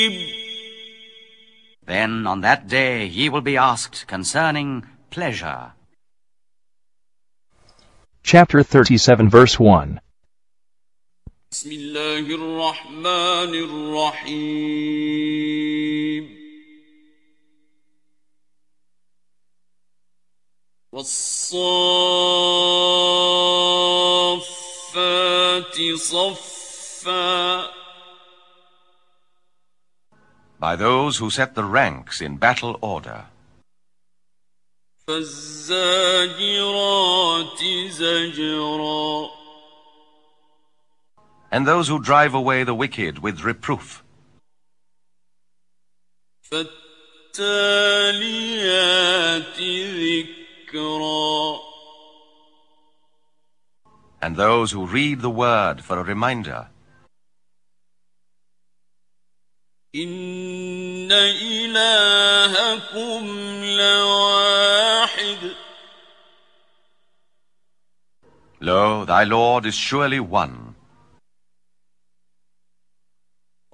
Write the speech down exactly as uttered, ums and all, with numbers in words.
Then on that day ye will be asked concerning pleasure. Chapter thirty-seven, verse one. بسم الله الرحمن الرحيم والصافات صفا. By those who set the ranks in battle order. فالزاجرات زجرا. And those who drive away the wicked with reproof. فالتاليات ذكرا. And those who read the word for a reminder. إن إلهكم لواحد. Lo, thy Lord is surely one.